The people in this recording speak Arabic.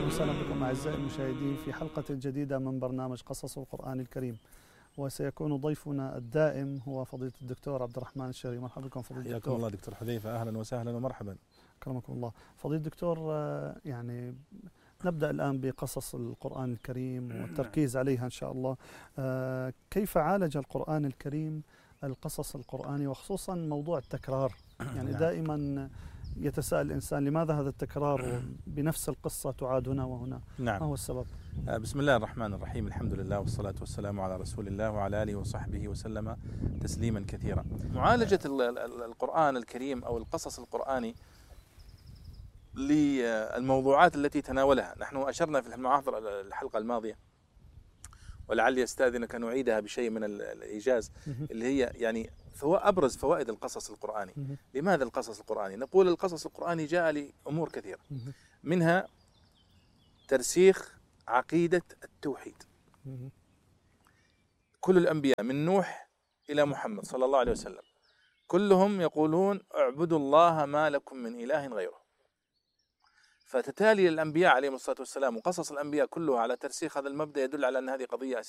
وسهلا بكم أعزائي المشاهدين في حلقة جديدة من برنامج قصص القرآن الكريم، وسيكون ضيفنا الدائم هو فضيلة الدكتور عبد الرحمن الشهري. مرحبا بكم فضيلة الدكتور. حياكم الله دكتور حذيفة، أهلا وسهلا ومرحبا. أكرمكم الله. فضيلة الدكتور، يعني نبدأ الآن بقصص القرآن الكريم والتركيز عليها إن شاء الله. كيف عالج القرآن الكريم القصص القرآني وخصوصا موضوع التكرار؟ يعني دائما يتساءل الإنسان لماذا هذا التكرار بنفس القصة تعاد هنا وهنا؟ نعم. ما هو السبب؟ بسم الله الرحمن الرحيم، الحمد لله والصلاة والسلام على رسول الله وعلى آله وصحبه وسلم تسليما كثيرا. معالجة القرآن الكريم أو القصص القرآني للموضوعات التي تناولها، نحن أشرنا في المحاضرة الحلقة الماضية ولعلي أستاذنك أن نعيدها بشيء من الإيجاز، اللي هي يعني أبرز فوائد القصص القرآني. لماذا القصص القرآني؟ نقول القصص القرآني جاء لأمور كثيرة، منها ترسيخ عقيدة التوحيد. كل الأنبياء من نوح إلى محمد صلى الله عليه وسلم كلهم يقولون اعبدوا الله ما لكم من إله غيره. فتتالي الأنبياء عليهم الصلاة والسلام وقصص الأنبياء كلها على ترسيخ هذا المبدأ يدل على أن هذه قضية